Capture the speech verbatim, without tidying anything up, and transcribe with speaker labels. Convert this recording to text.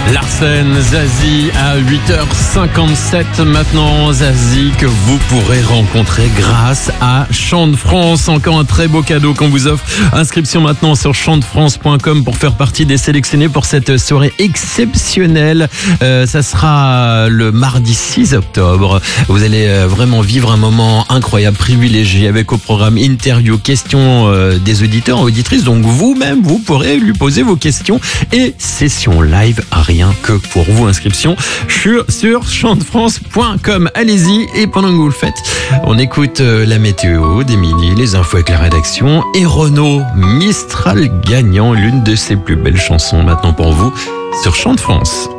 Speaker 1: Larsen, Zazie à huit heures cinquante-sept maintenant. Zazie que vous pourrez rencontrer grâce à Chant de France. Encore un très beau cadeau qu'on vous offre. Inscription maintenant sur chant de france point com pour faire partie des sélectionnés pour cette soirée exceptionnelle. Euh, ça sera le mardi six octobre. Vous allez euh, vraiment vivre un moment incroyable, privilégié, avec au programme interview, questions euh, des auditeurs et auditrices. Donc vous-même, vous pourrez lui poser vos questions et session live à rien que pour vous. Inscription sur, sur chant de france point com. Allez-y, et pendant que vous le faites, on écoute euh, la météo d'Émilie, les infos avec la rédaction et Renaud, Mistral gagnant, l'une de ses plus belles chansons maintenant pour vous sur Chant de France.